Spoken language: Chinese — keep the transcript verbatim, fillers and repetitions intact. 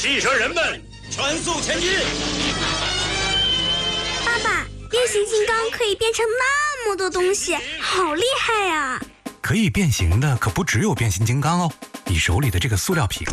汽车人们，全速前进！ 爸爸，变形金刚可以变成那么多东西，好厉害呀！ 可以变形的可不只有变形金刚哦，你手里的这个塑料瓶